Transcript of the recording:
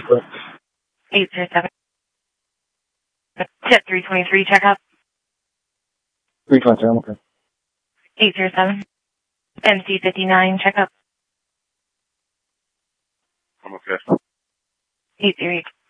807. Jet 323, check up. 323, I'm okay. 807. MC 59, check up. I'm okay. 808.